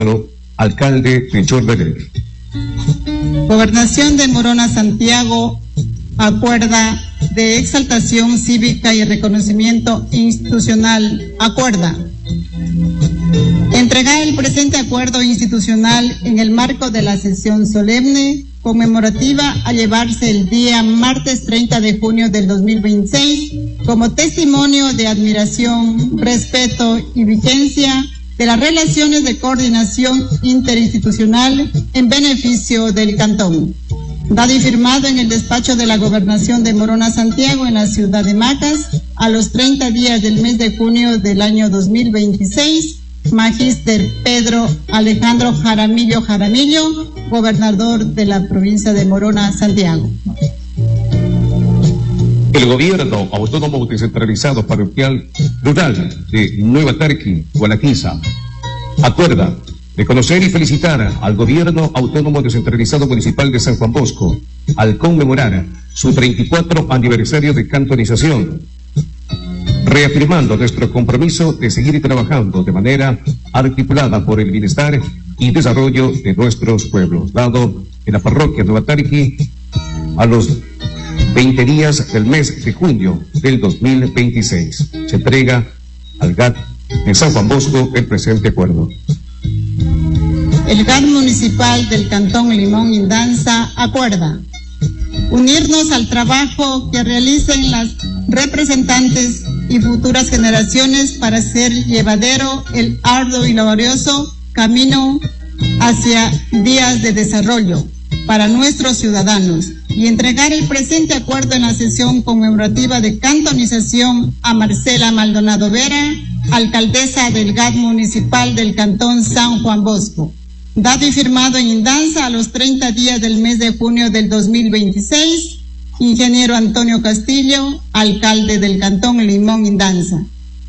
alcalde de Chordelé. Gobernación de Morona Santiago acuerda de exaltación cívica y reconocimiento institucional. Acuerda entregar el presente acuerdo institucional en el marco de la sesión solemne conmemorativa a llevarse el día martes 30 de junio del 2026 como testimonio de admiración, respeto y vigencia de las relaciones de coordinación interinstitucional en beneficio del Cantón. Dado y firmado en el despacho de la Gobernación de Morona Santiago en la ciudad de Macas a los 30 días del mes de junio del año 2026, Magíster Pedro Alejandro Jaramillo Jaramillo, gobernador de la provincia de Morona Santiago. El gobierno autónomo descentralizado parroquial rural de Nueva Tarqui, Gualaquiza, acuerda reconocer y felicitar al gobierno autónomo descentralizado municipal de San Juan Bosco al conmemorar su 34 aniversario de cantonización, reafirmando nuestro compromiso de seguir trabajando de manera articulada por el bienestar y desarrollo de nuestros pueblos, dado en la parroquia Nueva Tarqui a los 20 días del mes de junio del 2026. Se entrega al GAT de San Juan Bosco el presente acuerdo. El GAT municipal del Cantón Limón Indanza acuerda unirnos al trabajo que realicen las representantes y futuras generaciones para hacer llevadero el arduo y laborioso camino hacia días de desarrollo para nuestros ciudadanos y entregar el presente acuerdo en la sesión conmemorativa de cantonización a Marcela Maldonado Vera, alcaldesa del GAT municipal del Cantón San Juan Bosco, dado y firmado en Indanza a los 30 días del mes de junio del 2026, ingeniero Antonio Castillo, alcalde del Cantón Limón Indanza.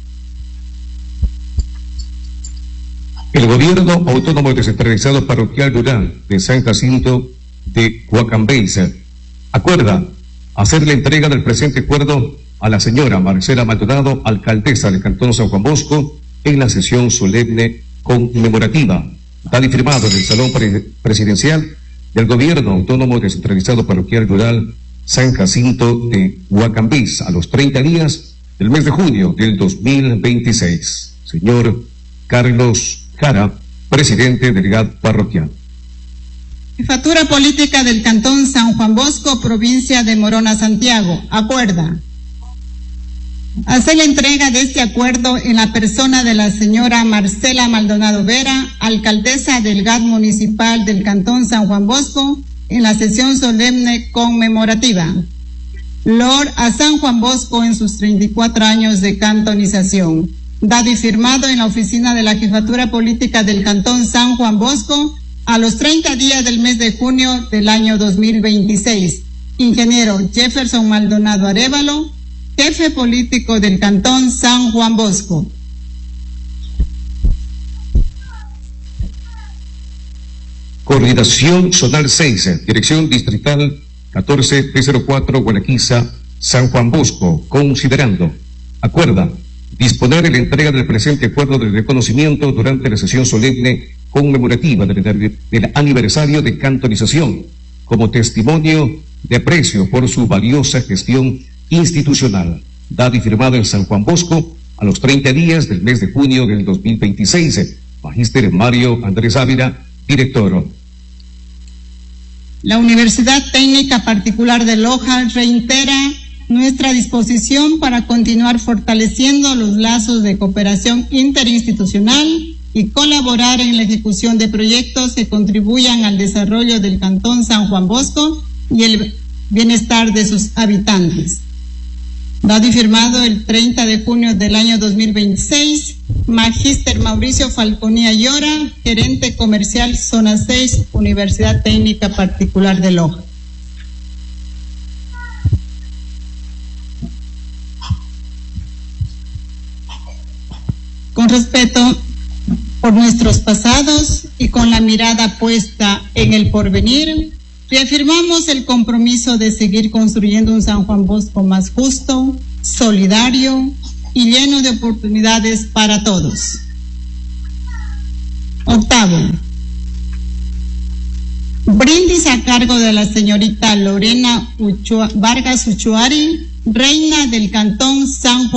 El gobierno autónomo descentralizado parroquial rural de San Jacinto de Huacambeiza acuerda hacer la entrega del presente acuerdo a la señora Marcela Maldonado, alcaldesa del Cantón San Juan Bosco, en la sesión solemne conmemorativa, dado y firmado en el Salón Presidencial del Gobierno Autónomo Descentralizado Parroquial Rural San Jacinto de Huacambeiza a los 30 días del mes de junio del 2026. Señor Carlos Jara, presidente del GAT parroquial. Jefatura Política del Cantón San Juan Bosco, provincia de Morona Santiago, acuerda hacer la entrega de este acuerdo en la persona de la señora Marcela Maldonado Vera, alcaldesa del GAT municipal del Cantón San Juan Bosco, en la sesión solemne conmemorativa. Lord a San Juan Bosco en sus 34 años de cantonización. Dado y firmado en la oficina de la Jefatura Política del Cantón San Juan Bosco a los 30 días del mes de junio del año 2026. Ingeniero Jefferson Maldonado Arévalo, jefe político del Cantón San Juan Bosco. Coordinación Zonal 6, Dirección Distrital 14P04 Gualaquiza, San Juan Bosco, considerando, acuerda disponer en la entrega del presente acuerdo de reconocimiento durante la sesión solemne conmemorativa del aniversario de cantonización, como testimonio de aprecio por su valiosa gestión institucional, dado y firmado en San Juan Bosco a los 30 días del mes de junio del 2026. Magíster Mario Andrés Ávila, director. La Universidad Técnica Particular de Loja reitera nuestra disposición para continuar fortaleciendo los lazos de cooperación interinstitucional y colaborar en la ejecución de proyectos que contribuyan al desarrollo del Cantón San Juan Bosco y el bienestar de sus habitantes. Dado y firmado el 30 de junio del año 2026, Magíster Mauricio Falconía Llora, gerente comercial Zona 6, Universidad Técnica Particular de Loja. Con respeto por nuestros pasados y con la mirada puesta en el porvenir, reafirmamos el compromiso de seguir construyendo un San Juan Bosco más justo, solidario y lleno de oportunidades para todos. Octavo, brindis a cargo de la señorita Lorena Vargas Uchuari, reina del Cantón San Juan.